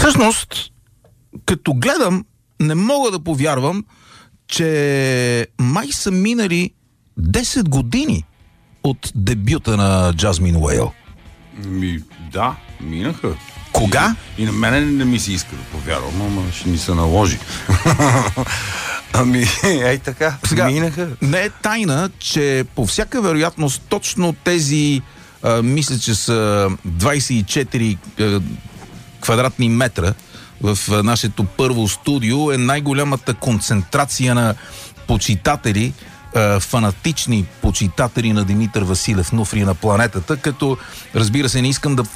Всъщност, като гледам, не мога да повярвам, че май са минали 10 години от дебюта на Jasmine Whale. Да, минаха. Кога? И на мене не ми се иска да повярвам, ама ще ми се наложи. Ей така, сега, минаха. Не е тайна, че по всяка вероятност точно тези, мисля, че са 24 квадратни метра в нашето първо студио, е най-голямата концентрация на почитатели, фанатични почитатели на Димитър Василев, Нуфри на планетата, като, разбира се, не искам да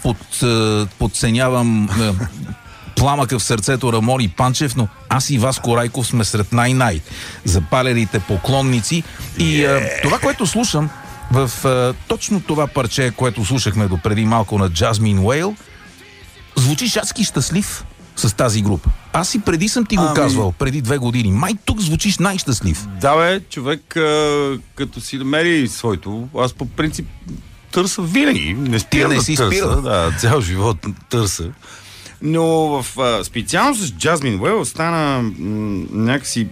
подценявам пламъка в сърцето Рамон и Панчев, но аз и Васко Райков сме сред най-най запалените поклонници. И това, което слушам в точно това парче, което слушахме допреди малко на Jasmine Whale, звучиш адски щастлив с тази група. Аз и преди съм ти го казвал, преди 2 години. Май тук звучиш най-щастлив. Да, бе, човек, като си намери своето, аз по принцип търса винаги. Не спира да търса. Да, цял живот търса. Но в специално с Jasmine Whale стана някакси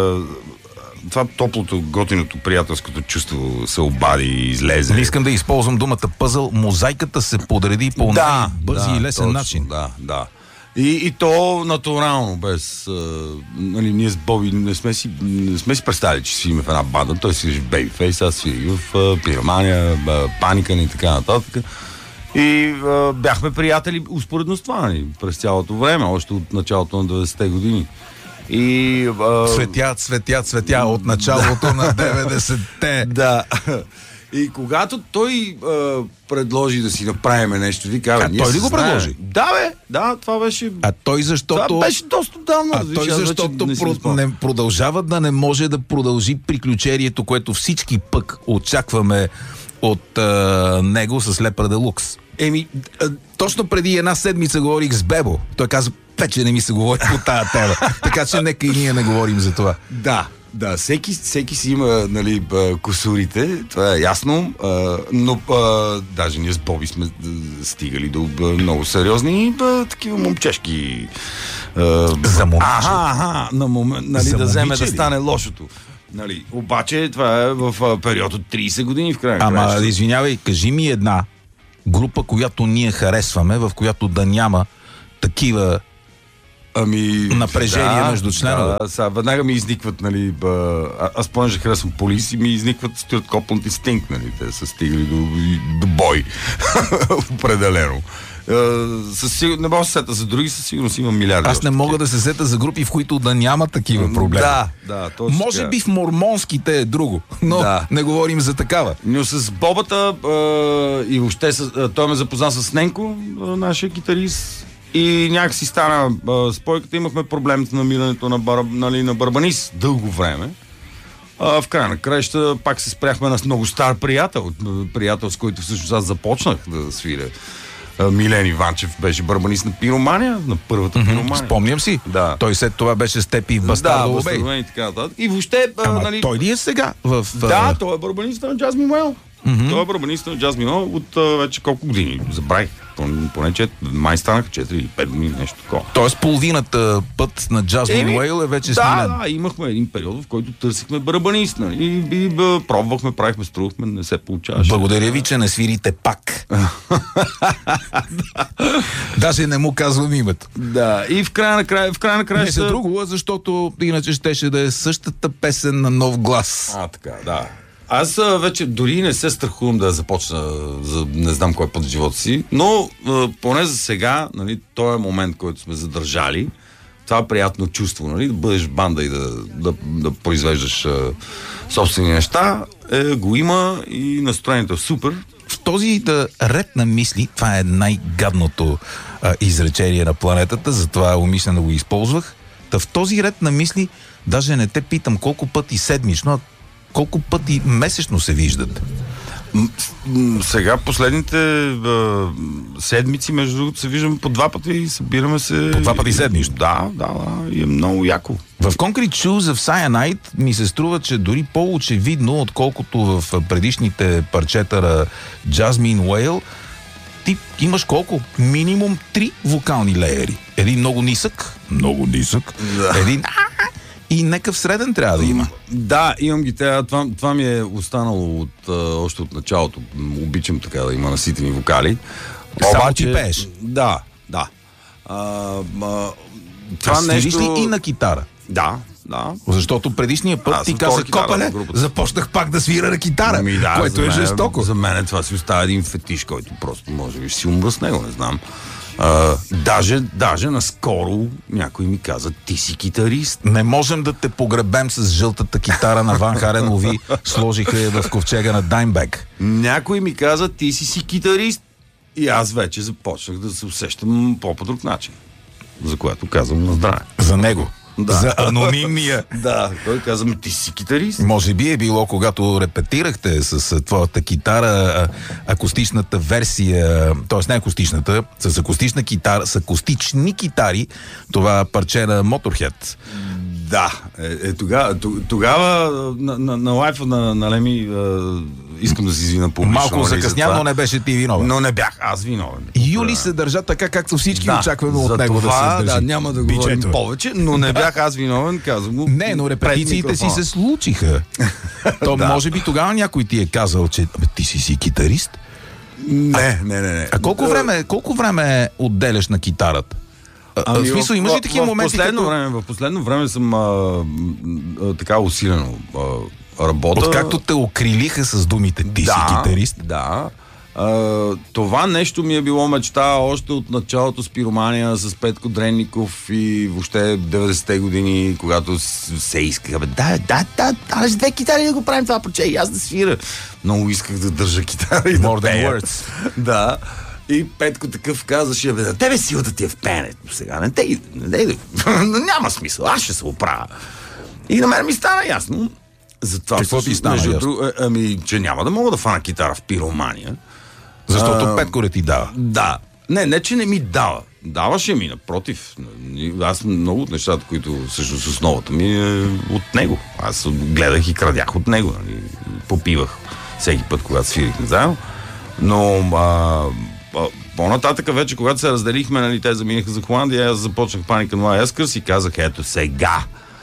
това топлото, готиното, приятелското чувство се обади и излезе. Не искам да използвам думата пъзъл. Мозайката се подреди по бързи и лесен начин. Да. И то натурално, без... нали, ние с Боби не сме си представили, че свириме в една банда. Той свири в Babyface, аз свири в Пиромания, Паника и така нататък. И бяхме приятели успоредно с това, нали, през цялото време, още от началото на 90-те години. И... Цветя от началото на 90-те. Да. И когато той предложи да си направим нещо, вика, той ли го предложи? Да, бе, да, това беше... А той защото... Това беше доста давно. А той защото не продължава да не може да продължи приключението, което всички пък очакваме от него с Лепра Делукс. Точно преди една седмица говорих с Бебо. Той каза, вече не ми се говори по тая тема. Така че нека и ние не говорим за това. Да, всеки си има, нали, кусурите, това е ясно, но даже ние с Боби сме стигали до много сериозни такива момчешки на момент, нали, да вземе да стане лошото. Нали, обаче това е в период от 30 години в крайна края. Ама, извинявай, кажи ми една група, която ние харесваме, в която да няма такива напрежение между членове. Да, веднага ми изникват, нали, аз понеже харесвам Полис и ми изникват Стюарт Копланд и Стинг, нали, те са стигали до бой. Определено. Не мога да се сета за други, със сигурност има милиарди. Аз не мога да се сета за групи, в които да няма такива проблеми. Да, точно. Може би в мормонските е друго, но не говорим за такава. Но с Бобата и въобще той ме запозна с Ненко, нашия китарист, и някакси стана спойката, имахме проблемите на намирането на барабанист дълго време. В края на краища пак се спряхме на много стар приятел, с който всъщност аз започнах да свиря. Милен Иванчев беше барабанист на Пиромания, на първата Пиромания. Спомням си. Да. Той след това беше с теб и в Бастардо Обей. Да, и така нататък. И въобще... нали... той ли е сега? Да, той е барабанист на Jasmine Whale. Той е барабанист на Jasmine Whale от вече колко години? Забравих. Поне май станаха 4 или 5 години, нещо такова. Тоест половината път на Jasmine Whale е вече сменен. Да, имахме един период, в който търсихме барабанист, нали? И пробвахме, правихме, струвахме, не се получаваше. Благодаря ви, че не свирите пак. Даже не му казвам името. Да, и в края на края не се друго, защото иначе щеше да е същата песен на нов глас. Така, да. Аз вече дори не се страхувам да започна за не знам кой път в живота си, но поне за сега, нали, този момент, който сме задържали, това приятно чувство, нали, да бъдеш банда и да произвеждаш собствени неща, го има и настроението е супер. В този ред на мисли, това е най-гадното изречение на планетата, затова умишлено го използвах. В този ред на мисли даже не те питам колко пъти седмично, а колко пъти месечно се виждат? Сега последните седмици, между другото, се виждаме по 2 пъти и събираме се... По 2 пъти седмично? Да, и е много яко. В Concrete Shoes of Cyanide ми се струва, че дори по-очевидно, отколкото в предишните парчета на Jasmine Whale, ти имаш колко? Минимум 3 вокални леери. Един много нисък, един и някакъв среден трябва да има. Да, имам ги тея. Това ми е останало още от началото. Обичам така да има наситени вокали. Само ти пееш? Да. Това нещо... ли и на китара? Да. Защото предишния път ти каза, копале, започнах пак да свира на китара, което е жестоко. За мен това си остава един фетиш, който просто може би си умра с него, не знам. Даже наскоро някой ми каза, ти си китарист. Не можем да те погребем с жълтата китара на Ван Харен, лови, сложиха я в ковчега на Даймбек. Някой ми каза, ти си китарист. И аз вече започнах да се усещам по друг начин. За което казвам на здраве. За него. Да. За анонимния. Да, той каза, ти си китарист. Може би е било, когато репетирахте с твоята китара, акустичната версия, т.е. не акустичната, с акустична китара, с акустични китари, това парче на Motorhead. Да, тогава на лайфа на Леми искам да си извина публично. Малко закъсня, но не беше ти виновен. Но не бях аз виновен. Юли се държа така, както всички очакваме от него да се държи. Да, няма да говорим повече, но не бях аз виновен, казвам го. Не, но репетициите си се случиха. То може би тогава някой ти е казал, че ти си китарист? Не. А колко време отделяш на китарата? В смисъл, имаш ли такива моменти? В последно време съм така усилено работа. Откакто те окрилиха с думите ти си китарист? Да. Това нещо ми е било мечта още от началото с пиромания, с Петко Дренников и въобще 90-те години, когато се искаха. Да, с 2 китари да го правим това парче и аз да свира. Много исках да държа китара и More да пея. than words. Да. И Петко такъв казаше, на тебе силата ти е в пенето сега. Няма смисъл, аз ще се оправя. И на мен ми стана ясно. Затова какво ти стана ясно? Че няма да мога да фана китара в пиромания. Защото Петко не ти дава. Да. Не, че не ми дава. Даваше ми, напротив. Аз много от нещата, които всъщност основата ми е от него. Аз гледах и крадях от него. Нали. Попивах всеки път, когато свирихме заедно. Но по-нататъка вече, когато се разделихме, нали, те заминаха за Холандия, аз започнах Паника Нова Ескърс и казах, ето сега.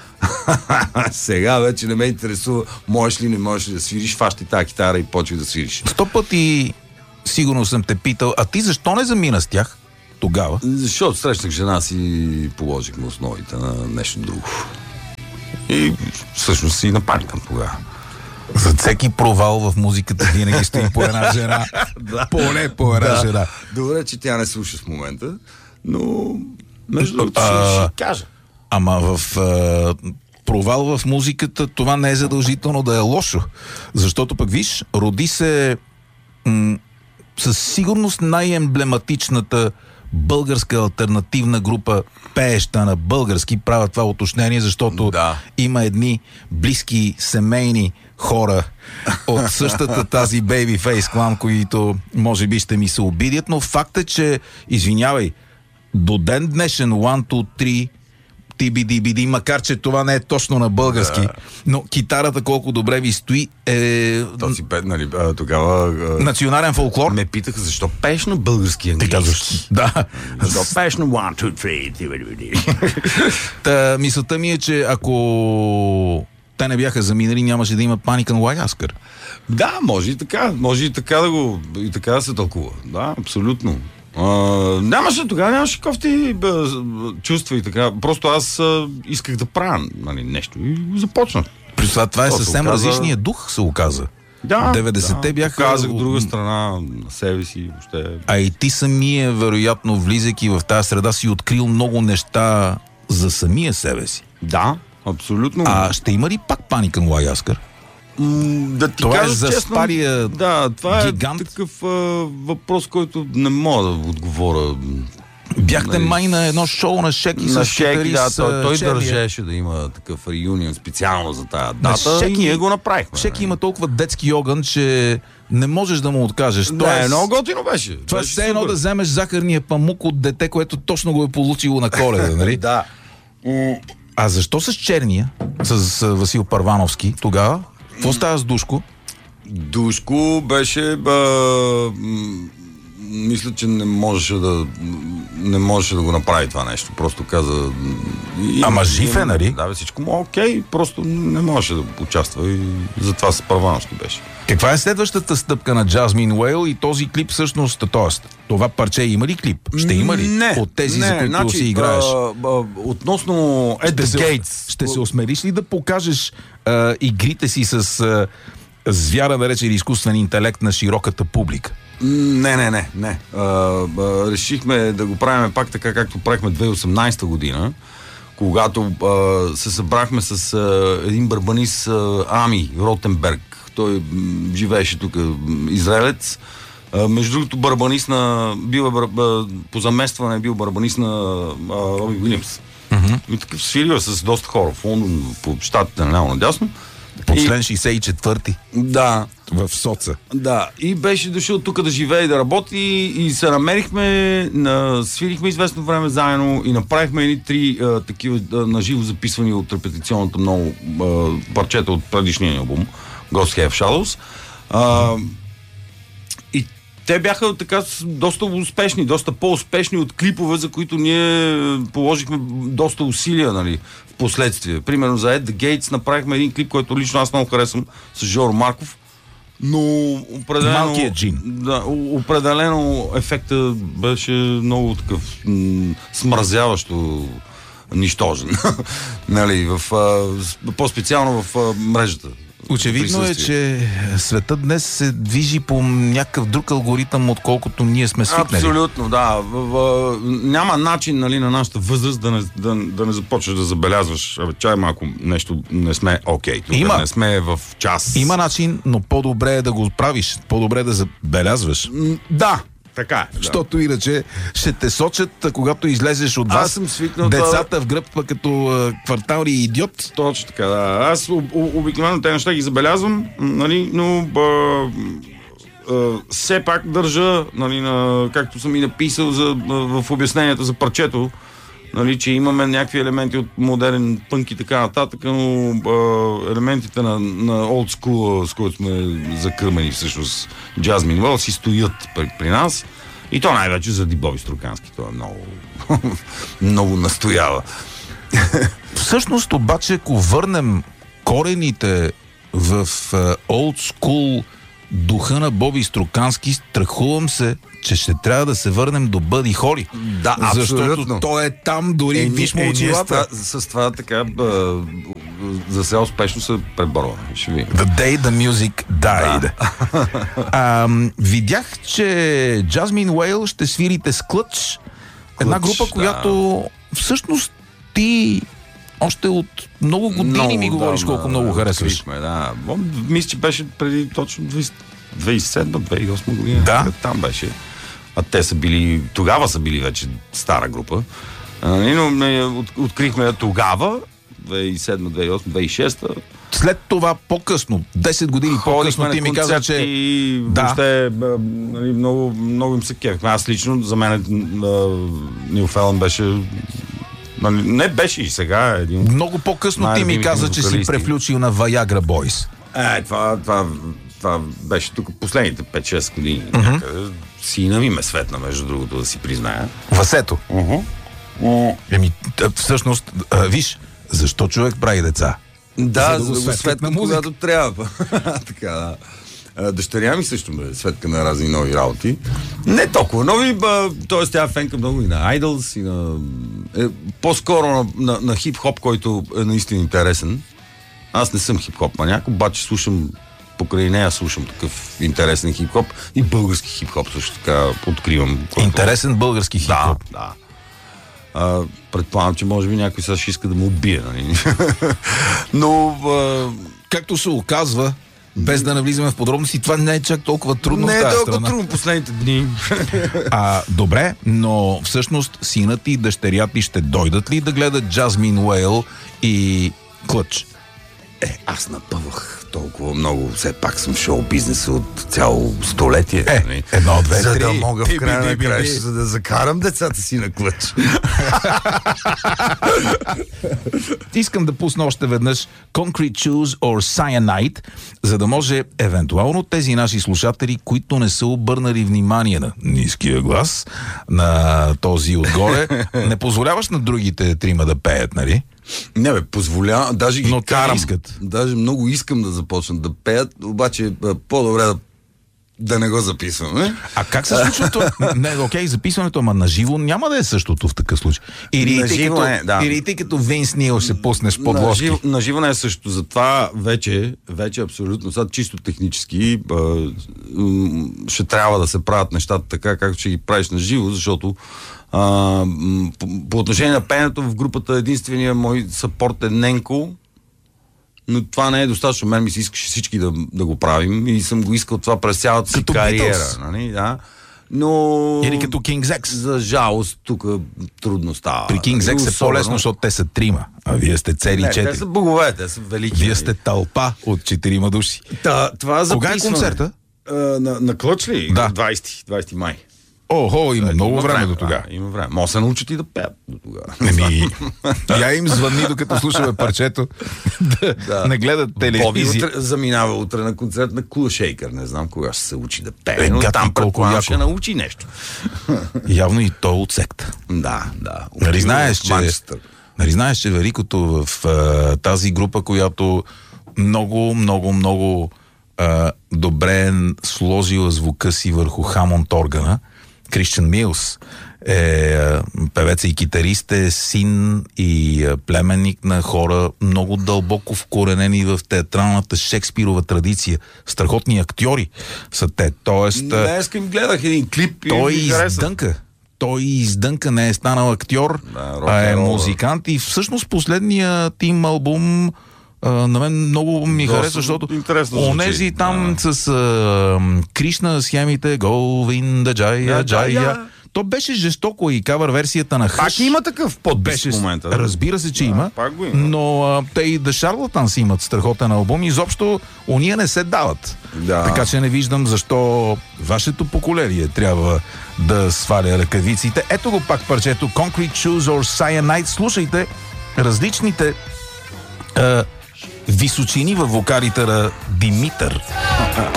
Сега вече не ме интересува, можеш ли, не можеш ли да свириш, фащи тази китара и почвай да свириш. 100 пъти сигурно съм те питал, а ти защо не замина с тях тогава? Защото срещнах жена си и положихме основите на нещо друго. И всъщност си напаникам тогава. За всеки провал в музиката винаги стои по една жена. Поне по една жена. Добре, че тя не слуша в момента, но между другото ще кажа. Ама в провал в музиката това не е задължително да е лошо. Защото пък виж, роди се със сигурност най-емблематичната българска алтернативна група, пееща на български, правя това уточнение, защото има едни близки семейни хора от същата тази Babyface клан, които може би ще ми се обидят, но факт е, че, извинявай, до ден днешен One, Two, Three, TBDBD, макар че това не е точно на български, но китарата колко добре ви стои е... Този пет, нали, тогава... национален фолклор. Ме питаха, защо пееш на български английски? Да. Защо пееш на One, Two, Three, мисълта ми е, че ако те не бяха заминали, нямаше да има Паника Нова Ескърс. Да, може и така да се тълкува. Да, абсолютно. Нямаше кофти чувства и така. Просто аз исках да правя нещо и започнах. При това е съвсем различният дух, се оказа. Да, 90-те бяха... Казах друга страна на себе си. Въобще... А и ти самия, вероятно, влизайки в тази среда, си открил много неща за самия себе си. Да, абсолютно. А ще има ли пак Паника Нова Ескърс? Да ти това кажа е за честно, спария това гигант. Е такъв въпрос, който не мога да отговоря. Бяхте май на едно шоу на Шеки с китарист. Той държеше да има такъв реюнион специално за тази дата и ние го направихме. Шеки има толкова детски огън, че не можеш да му откажеш. Много готино беше. Това е все едно да вземеш захарния памук от дете, което точно го е получило на Коледа, нали? Да. А защо с черния, с Васил Първановски тогава? Какво става с Душко? Душко беше мисля, че не можеше да го направи това нещо. Просто каза... Ама жив е, нали? Да, всичко му окей, просто не можеше да участва и затова с Първановски беше. Каква е следващата стъпка на Jasmine Whale и този клип всъщност, т.е. това парче има ли клип? Ще има ли? Не, от тези, за които си играеш? Относно At the Gates... Ще се осмелиш ли да покажеш игрите си с звяра, да рече, или изкуствен интелект на широката публика? Не. Решихме да го правим пак така, както правихме 2018 година, когато се събрахме с един барабанист Ами Ротенберг. Той живееше тук, израелец. Между другото, барабанист по заместване бил барабанист на Роби Уилямс. И такъв свирил с доста хора в Лондон, по щатите наляво-надясно. По член 64-ти. Да. В Соца. Да. И беше дошъл тук да живее и да работи и се намерихме, свирихме известно време заедно и направихме едни 3 такива наживо записвани от репетиционната много парчета от предишния албум Ghost Have Shadows. И те бяха така доста успешни, доста по-успешни от клипове, за които ние положихме доста усилия, нали, в последствие. Примерно за At the Gates направихме един клип, който лично аз много харесвам, с Жоро Марков, но определено... Малкият джин. Да, определено ефектът беше много такъв смразяващо нищожен. Нали, по-специално в мрежата. Очевидно е, че светът днес се движи по някакъв друг алгоритъм, отколкото ние сме свикнали. Абсолютно, да. Няма начин, нали, на нашата възраст да не започнеш да забелязваш. Чай малко нещо не сме окей. Не сме в час. Има начин, но по-добре е да го правиш. По-добре да забелязваш. Да. Така е. Защото иначе ще те сочат, когато излезеш от вас, децата в гръб като квартални идиот. Точно така, да. Аз обикновено те неща ги забелязвам, нали, но все пак държа, нали, както съм и написал в обяснението за парчето, нали, че имаме някакви елементи от модерен пънк и така нататък, но елементите на old school, с които сме закърмени всъщност Jasmine Whale, си стоят при нас. И то най-вече заради Боби Струкански. Това е много много настоява. Всъщност обаче, ако върнем корените в old school духа на Боби Струкански, страхувам се, че ще трябва да се върнем до Бъди Холи. Да, абсолютно. Защото той е там, дори виж му очилата. С това така за сега успешно се преборваме. The day the music died. Да. Видях, че Jasmine Whale ще свирите с Клъч. Една група, която всъщност ти още от много години ми говориш колко много харесваш. Да. Мисля, че беше преди точно 2007-2008 година. Да. Там беше. А те са били, тогава са били вече стара група. Но открихме тогава, 2007-2008, 2006. След това по-късно, 10 години по-късно, ти ми каза, че... Въобще, нали, много им се кефихме. Аз лично, за мен Нил Фелън беше... Не беше и сега един... Много по-късно ти ми каза, че си превключил на Viagra Boys. Това беше тук последните 5-6 години. Някъде. Сина ми ме светна, между другото, да си призная. Васето. Всъщност, виж, защо човек прави деца? Да, за да го светна, когато трябва. Така, да. Дъщеря ми също ме светка на разни нови работи. Не толкова нови, т.е. тя е фенка много и на Idols, и на... по-скоро на хип-хоп, който е наистина интересен. Аз не съм хип-хоп маняк, обаче покрай нея слушам такъв интересен хип-хоп и български хип-хоп също така откривам. Интересен български хип-хоп? Да. Предполагам, че може би някой сега ще иска да му убие. Нали? Но... както се оказва, без да навлизаме в подробности, това не е чак толкова трудно в тази страна. Не е толкова трудно последните дни. Добре, но всъщност синът и дъщеря ти ще дойдат ли да гледат Jasmine Whale и Клъч? Аз напъвах толкова много. Все пак съм в шоу-бизнеса от цяло столетие. Едно, две, за три. да мога в края на краища, за да закарам децата си на клъч. Искам да пусна още веднъж Concrete Shoes or Cyanide, за да може евентуално тези наши слушатели, които не са обърнали внимание на ниския глас, на този отгоре, не позволяваш на другите трима да пеят, нали? Не бе, позволя, даже ги карам. Искат. Даже много искам да започнат да пеят, обаче по-добре да не го записваме. А как се случва това? Не, окей, записването, ама на живо няма да е същото в такъв случай. Или ти като Винс Нил ще пуснеш подложки. На живо не е същото. Затова вече абсолютно, сега чисто технически ще трябва да се правят нещата така, както ще ги правиш на живо, защото по отношение на пеенето в групата единствения мой съпорт е Ненко, но това не е достатъчно. Мен ми се искаше всички да го правим и съм го искал това през цялата си кариера. Нали? Да. Но... Или като King's X. За жалост, тук трудно става. При King's X е по-лесно, защото те са трима, а вие сте цели 4. Те са богове, те са велики. Вие сте тълпа от 4 души. Това кога е концерта? На Клъч ли? Да. 20 май. Охо, има много време до тогава. Има време. Може се научат и да пеят до тогава. Я им звънни, докато слушаме парчето, да не гледат телевизия. Боби заминава утре на концерт на Cool Shaker. Не знам кога ще се учи да пее, но там предполагам ще научи нещо. Явно и то от секта. Да. Нали знаеш, че Великото в тази група, която много добре сложила звука си върху Хамонд органа, Кристиан Милс е певец и китарист, е син и племенник на хора много дълбоко вкоренени в театралната Шекспирова традиция. Страхотни актьори са те. Тоест, днес им гледах един клип. Той издънка, не е станал актьор, а е музикант и всъщност последният им албум на мен много ми харесва, защото онези там с Кришна схемите Говинда Джая. То беше жестоко и кавър версията на Хъш. Пак има такъв подпис в момента. Разбира се, че има. Но те и The Charlatans имат страхотен албум. Изобщо уния не се дават. Така че не виждам защо вашето поколение трябва да сваля ръкавиците. Ето го пак парчето Concrete Shoes or Cyanide. Слушайте различните височини във вокалите на Димитър.